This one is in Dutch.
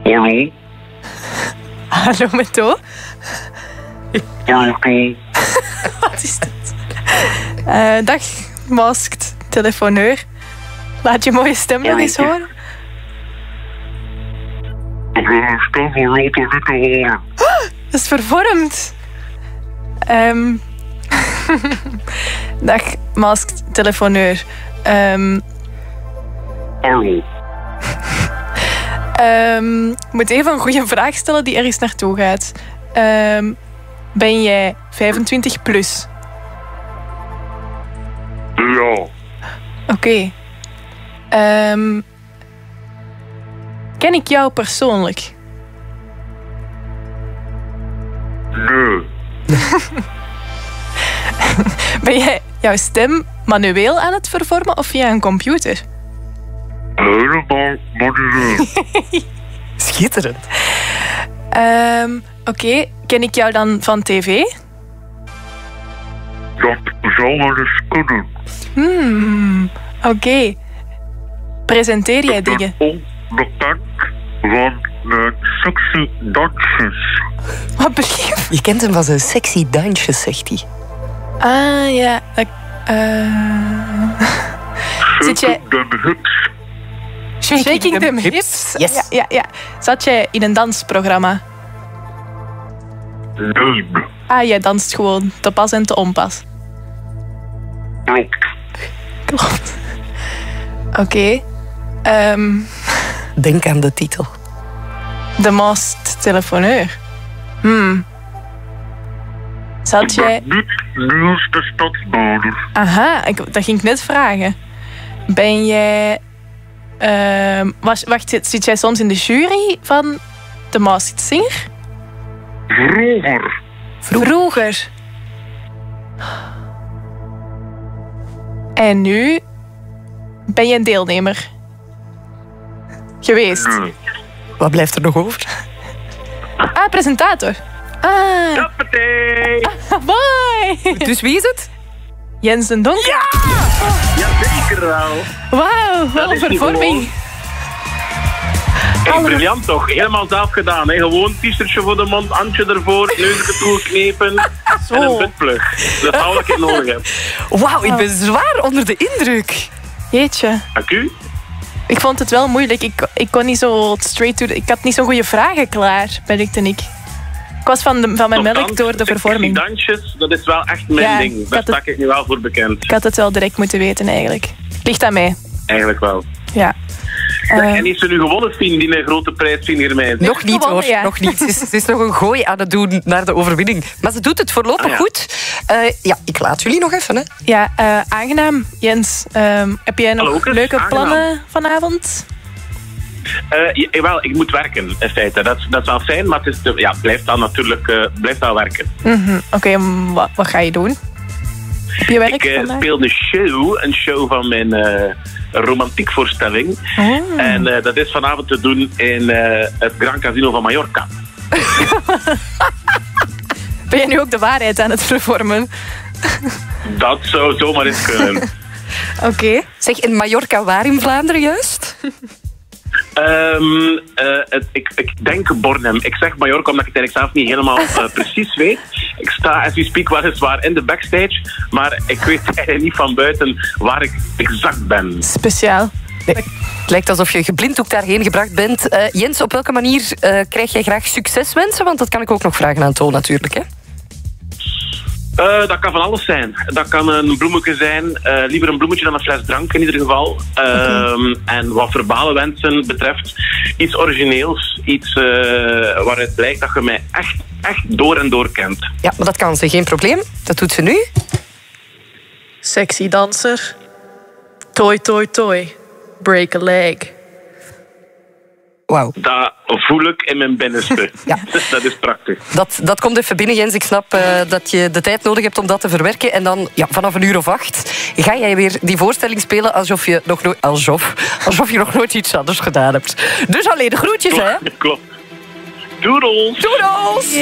Ja. Hallo met To. Ja, oké. Wat is dit? Dag, masked telefoneur. Laat je mooie stem nog eens horen. Stem je niet in het hier. Dat is vervormd. Dag, masked telefoneur. Ik moet even een goede vraag stellen die ergens naartoe gaat. Ben jij 25 plus? Ja. Oké. Ken ik jou persoonlijk? Nee. Ben jij jouw stem manueel aan het vervormen of via een computer? Helemaal manueel. Schitterend. Oké, ken ik jou dan van tv? Dat zou wel eens kunnen. Oké. Presenteer jij dingen? Onbekend van sexy dansjes. Wat begrijp? Je kent hem van zijn sexy dansjes, zegt hij. Ah, ja. Zit jij... Shaking them hips? Yes. Ja. Zat jij in een dansprogramma? Nee. Ah, jij danst gewoon te pas en te onpas. Klopt. Oké. Denk aan de titel. De masked telefoneur. Zat jij... Niet Niels de Stadsbader. Aha, dat ging ik net vragen. Ben jij... Wacht, zit jij soms in de jury van The Masked Singer? Vroeger. En nu ben je een deelnemer geweest. Nee. Wat blijft er nog over? Ah, presentator. Ah, Hoppatee. bye. Dus wie is het? Jens den Donker. Jazeker wel. Wauw, wel is vervorming. Kijk, briljant toch? Helemaal zelf gedaan. Hè? Gewoon t-shirtje voor de mond, handje ervoor, neusje toegeknepen en een buttplug. Dat is al wat ik nodig heb. Wauw, ik ben zwaar onder de indruk. Jeetje. Dank u. Ik vond het wel moeilijk. Ik kon niet zo straight to ik had niet zo'n goede vragen klaar, merkte ik. Ik was van mijn melk door de vervorming. Die dansjes, dat is wel echt mijn ding. Daar sta ik nu wel voor bekend. Ik had het wel direct moeten weten eigenlijk. Ligt aan mij. Eigenlijk wel. Ja. En heeft ze nu gewonnen, Fien, die een grote prijs, Fien Germijn? Nog niet gewonnen, hoor, ja. nog niet. Ze is nog een gooi aan het doen naar de overwinning. Maar ze doet het voorlopig goed. Ik laat jullie nog even. Hè. Ja, aangenaam, Jens. Heb jij nog Hallo, Chris. leuke Aangenaam. plannen vanavond? Wel, ik moet werken, in feite. Dat is wel fijn, maar het is blijft dan natuurlijk blijft wel werken. Oké, wat ga je doen? Op je werk Ik vandaag? speel een show van mijn romantiekvoorstelling. En dat is vanavond te doen in het Gran Casino van Mallorca. Ben jij nu ook de waarheid aan het vervormen? Dat zou zomaar eens kunnen. Oké. Zeg, in Mallorca waar in Vlaanderen juist? Ik denk Bornem. Ik zeg Mallorca omdat ik het eigenlijk zelf niet helemaal precies weet. Ik sta as we speak weliswaar in de backstage, maar ik weet eigenlijk niet van buiten waar ik exact ben. Speciaal. Het lijkt alsof je geblinddoekt daarheen gebracht bent. Jens, op welke manier krijg jij graag succeswensen? Want dat kan ik ook nog vragen aan To natuurlijk. Hè? Dat kan van alles zijn. Dat kan een bloemetje zijn. Liever een bloemetje dan een fles drank in ieder geval. En wat verbale wensen betreft, iets origineels. Iets waaruit blijkt dat je mij echt door en door kent. Ja, maar dat kan ze, geen probleem. Dat doet ze nu. Sexy danser. Toy. Break a leg. Wauw. Dat voel ik in mijn binnenste. Ja. Dat is prachtig. Dat komt even binnen, Jens. Ik snap dat je de tijd nodig hebt om dat te verwerken. En dan, vanaf 8:00 ga jij weer die voorstelling spelen alsof je nog nooit iets anders gedaan hebt. Dus alleen de groetjes, hè? Klopt. Doedels! Doedels!